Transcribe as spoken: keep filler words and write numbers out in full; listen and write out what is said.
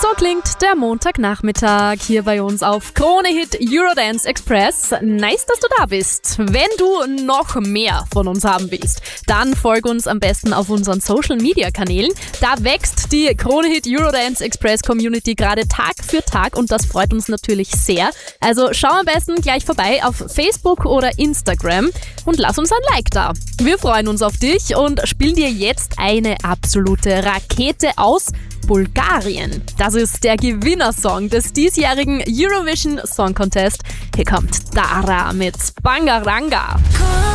So klingt der Montagnachmittag hier bei uns auf Krone Hit Eurodance Express. Nice, dass du da bist. Wenn du noch mehr von uns haben willst, dann folg uns am besten auf unseren Social Media Kanälen. Da wächst die Krone Hit Eurodance Express Community gerade Tag für Tag und das freut uns natürlich sehr. Also schau am besten gleich vorbei auf Facebook oder Instagram und lass uns ein Like da. Wir freuen uns auf dich und spielen dir jetzt eine absolute Rakete aus Bulgarien. Das ist der Gewinnersong des diesjährigen Eurovision Song Contest. Hier kommt Dara mit Bangaranga.